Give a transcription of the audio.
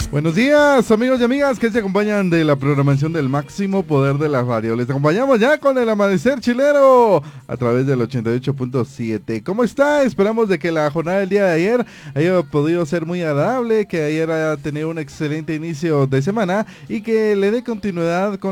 Buenos días, amigos y amigas que se acompañan de la programación del máximo poder de la radio. Les acompañamos ya con el amanecer chilero a través del 88.7. ¿Cómo está? Esperamos de que la jornada del día de ayer haya podido ser muy agradable, que ayer haya tenido un excelente inicio de semana y que le dé continuidad con